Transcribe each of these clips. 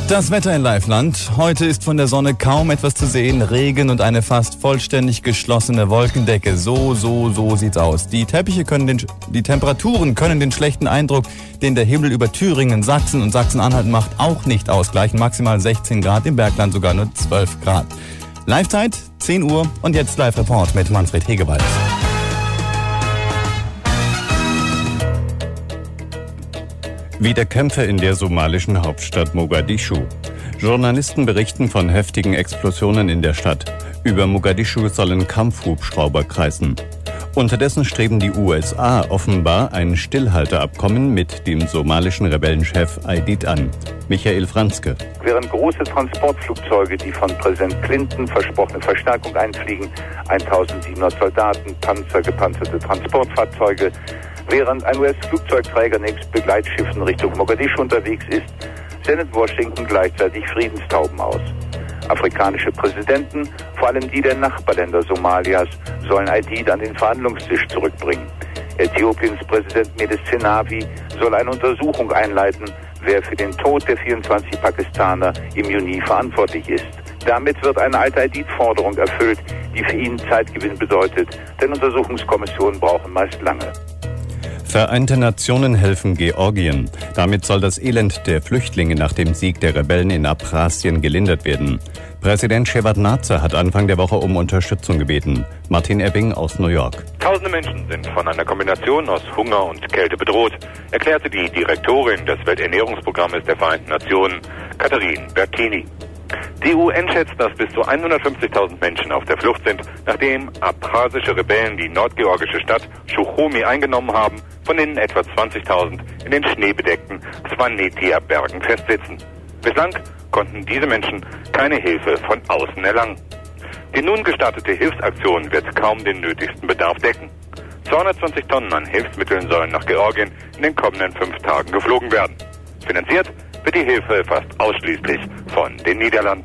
Das Wetter in Liveland. Heute ist von der Sonne kaum etwas zu sehen. Regen und eine fast vollständig geschlossene Wolkendecke. So sieht's aus. Die Temperaturen können den schlechten Eindruck, den der Himmel über Thüringen, Sachsen und Sachsen-Anhalt macht, auch nicht ausgleichen. Maximal 16 Grad, im Bergland sogar nur 12 Grad. Live-Zeit, 10 Uhr und jetzt Live-Report mit Manfred Hegewald. Wieder Kämpfe in der somalischen Hauptstadt Mogadischu. Journalisten berichten von heftigen Explosionen in der Stadt. Über Mogadischu sollen Kampfhubschrauber kreisen. Unterdessen streben die USA offenbar ein Stillhalteabkommen mit dem somalischen Rebellenchef Aidid an. Michael Franzke. Während große Transportflugzeuge, die von Präsident Clinton versprochene Verstärkung einfliegen, 1700 Soldaten, Panzer, gepanzerte Transportfahrzeuge, während ein US-Flugzeugträger nebst Begleitschiffen Richtung Mogadischu unterwegs ist, sendet Washington gleichzeitig Friedenstauben aus. Afrikanische Präsidenten, vor allem die der Nachbarländer Somalias, sollen Aidid an den Verhandlungstisch zurückbringen. Äthiopiens Präsident Meles Zenawi soll eine Untersuchung einleiten, wer für den Tod der 24 Pakistaner im Juni verantwortlich ist. Damit wird eine alte Aidid-Forderung erfüllt, die für ihn Zeitgewinn bedeutet, denn Untersuchungskommissionen brauchen meist lange. Vereinte Nationen helfen Georgien. Damit soll das Elend der Flüchtlinge nach dem Sieg der Rebellen in Abchasien gelindert werden. Präsident Shevardnadze hat Anfang der Woche um Unterstützung gebeten. Martin Ebbing aus New York. Tausende Menschen sind von einer Kombination aus Hunger und Kälte bedroht, erklärte die Direktorin des Welternährungsprogrammes der Vereinten Nationen, Katharine Bertini. Die UN schätzt, dass bis zu 150.000 Menschen auf der Flucht sind, nachdem abchasische Rebellen die nordgeorgische Stadt Suchomi eingenommen haben, von denen etwa 20.000 in den schneebedeckten Svanetia-Bergen festsitzen. Bislang konnten diese Menschen keine Hilfe von außen erlangen. Die nun gestartete Hilfsaktion wird kaum den nötigsten Bedarf decken. 220 Tonnen an Hilfsmitteln sollen nach Georgien in den kommenden 5 Tagen geflogen werden. Finanziert wird die Hilfe fast ausschließlich von den Niederlanden.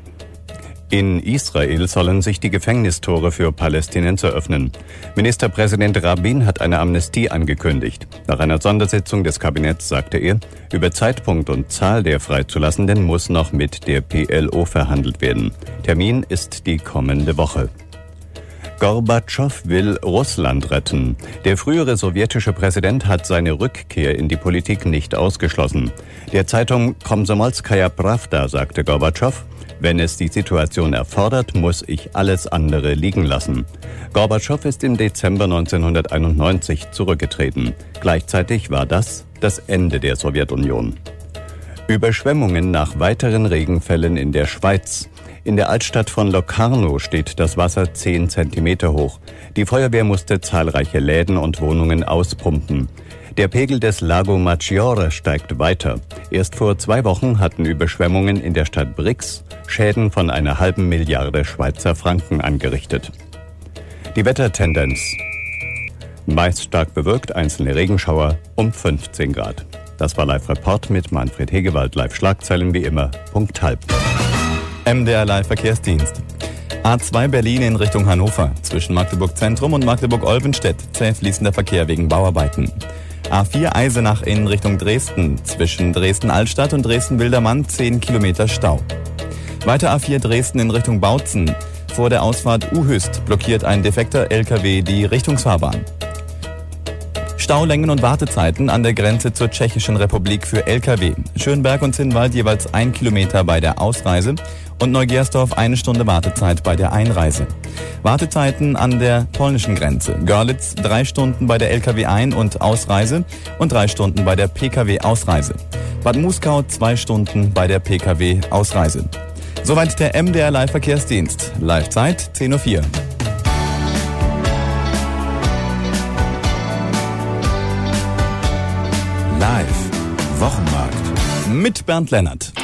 In Israel sollen sich die Gefängnistore für Palästinenser öffnen. Ministerpräsident Rabin hat eine Amnestie angekündigt. Nach einer Sondersitzung des Kabinetts sagte er, über Zeitpunkt und Zahl der Freizulassenden muss noch mit der PLO verhandelt werden. Termin ist die kommende Woche. Gorbatschow will Russland retten. Der frühere sowjetische Präsident hat seine Rückkehr in die Politik nicht ausgeschlossen. Der Zeitung Komsomolskaja Prawda sagte Gorbatschow, wenn es die Situation erfordert, muss ich alles andere liegen lassen. Gorbatschow ist im Dezember 1991 zurückgetreten. Gleichzeitig war das Ende der Sowjetunion. Überschwemmungen nach weiteren Regenfällen in der Schweiz. In der Altstadt von Locarno steht das Wasser 10 Zentimeter hoch. Die Feuerwehr musste zahlreiche Läden und Wohnungen auspumpen. Der Pegel des Lago Maggiore steigt weiter. Erst vor 2 Wochen hatten Überschwemmungen in der Stadt Brix Schäden von einer halben Milliarde Schweizer Franken angerichtet. Die Wettertendenz. Meist stark bewölkt, einzelne Regenschauer um 15 Grad. Das war Live-Report mit Manfred Hegewald. Live-Schlagzeilen wie immer, Punkt halb. MDR Live-Verkehrsdienst. A2 Berlin in Richtung Hannover. Zwischen Magdeburg Zentrum und Magdeburg-Olvenstedt zäh fließender Verkehr wegen Bauarbeiten. A4 Eisenach in Richtung Dresden. Zwischen Dresden-Altstadt und Dresden-Wildermann 10 Kilometer Stau. Weiter A4 Dresden in Richtung Bautzen. Vor der Ausfahrt Uhüst blockiert ein defekter LKW die Richtungsfahrbahn. Staulängen und Wartezeiten an der Grenze zur Tschechischen Republik für Lkw. Schönberg und Zinnwald jeweils 1 Kilometer bei der Ausreise und Neugersdorf 1 Stunde Wartezeit bei der Einreise. Wartezeiten an der polnischen Grenze. Görlitz 3 Stunden bei der Lkw Ein- und Ausreise und 3 Stunden bei der Pkw Ausreise. Bad Muskau 2 Stunden bei der Pkw Ausreise. Soweit der MDR Live-Verkehrsdienst. Live-Zeit 10:04 Uhr. Live Wochenmarkt mit Bernd Lennart.